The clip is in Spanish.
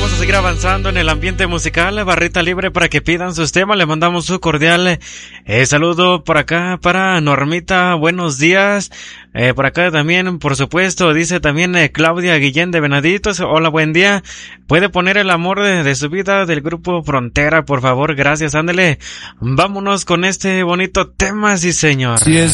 vamos a seguir avanzando en el ambiente musical. Barrita libre para que pidan sus temas. Le mandamos su cordial saludo por acá para Normita. Buenos días. Por acá también, por supuesto, dice también Claudia Guillén de Venaditos. Hola, buen día. ¿Puede poner el amor de su vida del grupo Frontera, por favor? Gracias, ándele. Vámonos con este bonito tema, sí señor. Si es